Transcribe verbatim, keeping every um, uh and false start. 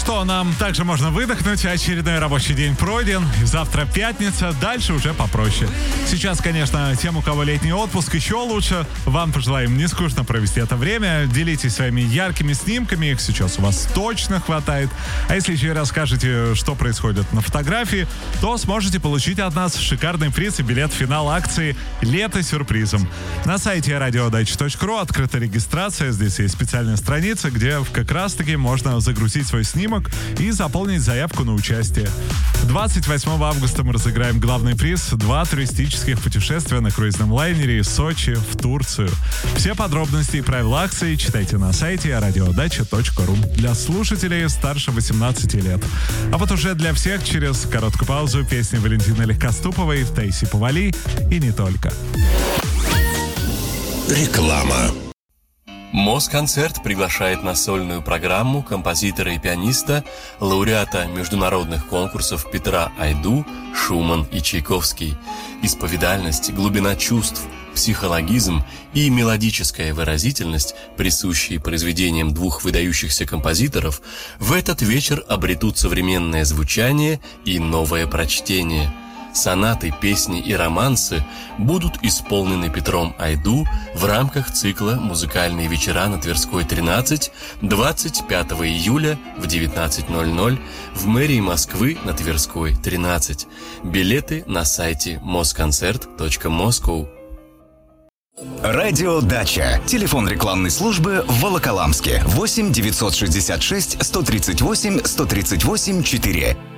что, нам также можно выдохнуть. Очередной рабочий день пройден. Завтра пятница, дальше уже попроще. Сейчас, конечно, тем, у кого летний отпуск, еще лучше. Вам пожелаем не скучно провести это время. Делитесь своими яркими снимками, их сейчас у вас точно хватает. А если еще и расскажете, что происходит на фотографии, то сможете получить от нас шикарный приз и билет в финал акции «Лето сюрпризом». На сайте радиодача точка ру открыта регистрация. Здесь есть специальная страница, где как раз-таки можно загрузить свой снимок и заполнить заявку на участие. двадцать восьмого августа мы разыграем главный приз — два туристических путешествия на круизном лайнере из Сочи в Турцию. Все подробности и правила акции читайте на сайте радиодача точка ру для слушателей старше восемнадцати лет. А вот уже для всех через короткую паузу песни Валентины Легкоступовой, Таисии Повалий и не только. Реклама. Москонцерт приглашает на сольную программу композитора и пианиста, лауреата международных конкурсов Петра Айду, Шуман и Чайковский. Исповедальность, глубина чувств, психологизм и мелодическая выразительность, присущие произведениям двух выдающихся композиторов, в этот вечер обретут современное звучание и новое прочтение. Сонаты, песни и романсы будут исполнены Петром Айду в рамках цикла «Музыкальные вечера на Тверской, тринадцать» двадцать пятого июля в девятнадцать ноль ноль в мэрии Москвы на Тверской, тринадцать. Билеты на сайте москонцерт точка москоу. Радио Дача. Телефон рекламной службы в Волоколамске. восемь девятьсот шестьдесят шесть сто тридцать восемь сто тридцать восемь четыре.